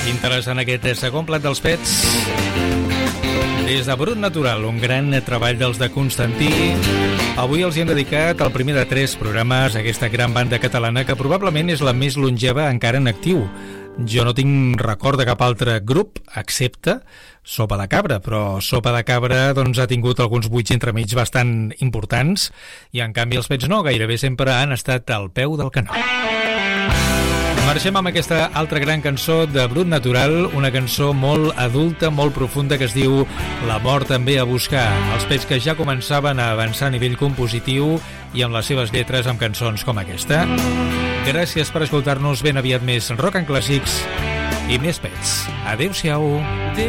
Interessant aquest segon plat dels pets. Des de Brut Natural, un gran treball dels de Constantí. Avui els hi hem dedicat el primer de 3 programes a aquesta gran banda catalana que probablement és la més longeva encara en actiu. Jo no tinc record de cap altre grup, excepte Sopa de Cabra, però Sopa de Cabra doncs, ha tingut alguns buits entremig bastant importants i en canvi els pets no, gairebé sempre han estat al peu del canó. Marxem amb aquesta altra gran cançó de Brut Natural, una cançó molt adulta, molt profunda, que es diu La mort també a buscar. Els pets que ja començaven a avançar a nivell compositiu i amb les seves lletres amb cançons com aquesta. Gràcies per escoltar-nos, ben aviat més rock and clàssics i més pets. Adéu-siau.